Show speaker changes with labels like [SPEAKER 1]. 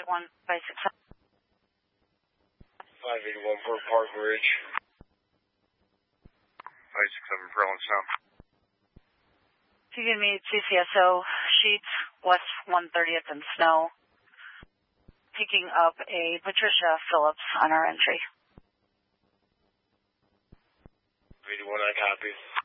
[SPEAKER 1] 581 by 6.
[SPEAKER 2] 581 for Park Ridge. 567 Berlin South.
[SPEAKER 1] You can meet CCSO Sheets, West 130th and Snow, picking up a Patricia Phillips on our entry.
[SPEAKER 2] 81, I copy.